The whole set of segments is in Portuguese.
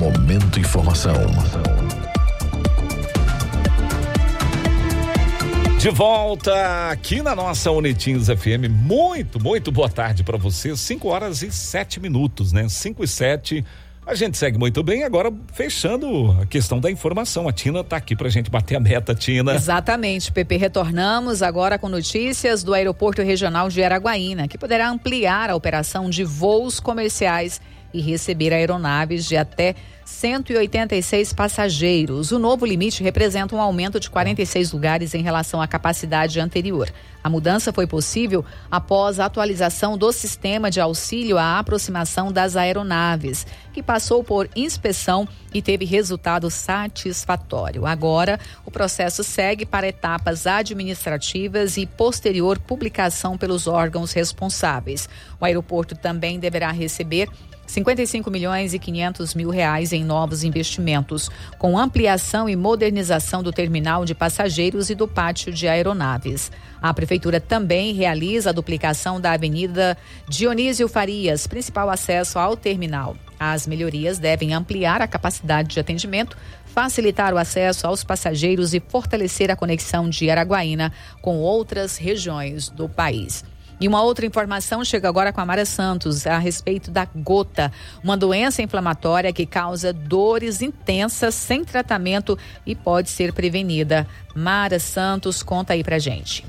Momento Informação. De volta aqui na nossa Unitins FM. Muito boa tarde para você. 5:07, né? 5:07. A gente segue muito bem, agora fechando a questão da informação. A Tina tá aqui pra gente bater a meta, Tina. Exatamente, Pepe. Retornamos agora com notícias do Aeroporto Regional de Araguaína, que poderá ampliar a operação de voos comerciais e receber aeronaves de até 186 passageiros. O novo limite representa um aumento de 46 lugares em relação à capacidade anterior. A mudança foi possível após a atualização do sistema de auxílio à aproximação das aeronaves, que passou por inspeção e teve resultado satisfatório. Agora, o processo segue para etapas administrativas e posterior publicação pelos órgãos responsáveis. O aeroporto também deverá receber 55.500.000 reais em novos investimentos, com ampliação e modernização do terminal de passageiros e do pátio de aeronaves. A prefeitura também realiza a duplicação da Avenida Dionísio Farias, principal acesso ao terminal. As melhorias devem ampliar a capacidade de atendimento, facilitar o acesso aos passageiros e fortalecer a conexão de Araguaína com outras regiões do país. E uma outra informação chega agora com a Mara Santos a respeito da gota, uma doença inflamatória que causa dores intensas sem tratamento e pode ser prevenida. Mara Santos, conta aí pra gente.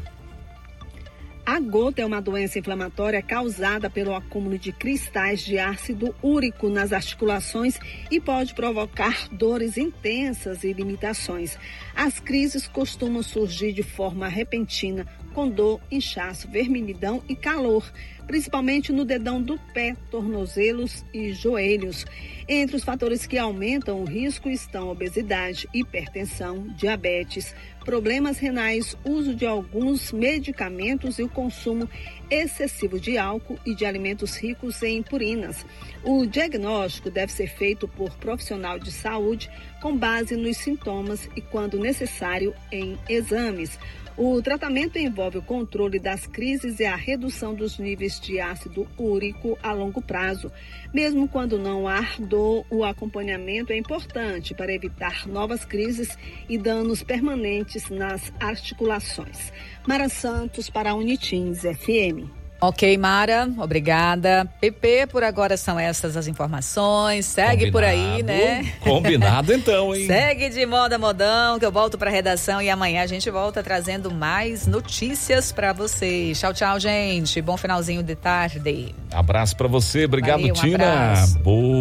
A gota é uma doença inflamatória causada pelo acúmulo de cristais de ácido úrico nas articulações e pode provocar dores intensas e limitações. As crises costumam surgir de forma repentina, com dor, inchaço, vermelhidão e calor, principalmente no dedão do pé, tornozelos e joelhos. Entre os fatores que aumentam o risco estão obesidade, hipertensão, diabetes, problemas renais, uso de alguns medicamentos e o consumo excessivo de álcool e de alimentos ricos em purinas. O diagnóstico deve ser feito por profissional de saúde com base nos sintomas e, quando necessário, em exames. O tratamento envolve o controle das crises e a redução dos níveis de ácido úrico a longo prazo. Mesmo quando não há dor, o acompanhamento é importante para evitar novas crises e danos permanentes nas articulações. Mara Santos para a Unitins FM. Ok, Mara, obrigada. Pepe, por agora são essas as informações. Segue por aí, né? Combinado então, hein? Segue de moda modão, que eu volto pra redação e amanhã a gente volta trazendo mais notícias pra vocês. Tchau, tchau, gente. Bom finalzinho de tarde. Abraço pra você, obrigado. Valeu, Tina. Abraço.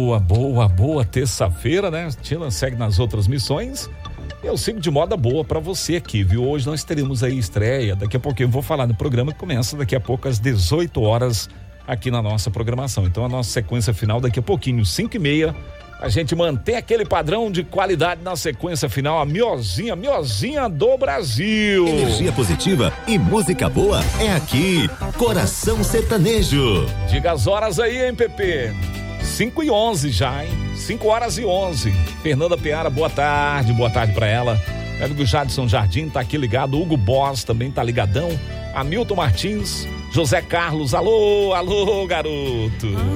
Boa terça-feira, né? Tina segue nas outras missões. Eu sigo de moda boa pra você aqui, viu? Hoje nós teremos aí estreia, daqui a pouquinho eu vou falar no programa que começa daqui a pouco às 18 horas aqui na nossa programação. Então a nossa sequência final daqui a pouquinho, 5:30, a gente mantém aquele padrão de qualidade na sequência final, a miozinha do Brasil. Energia positiva e música boa é aqui, Coração Sertanejo. Diga as horas aí, hein, Pepe? 5:11 já, hein? 5:11. Fernanda Peara, boa tarde pra ela. Meu amigo Jadson Jardim tá aqui ligado, Hugo Boss também tá ligadão, Hamilton Martins, José Carlos, alô, garoto.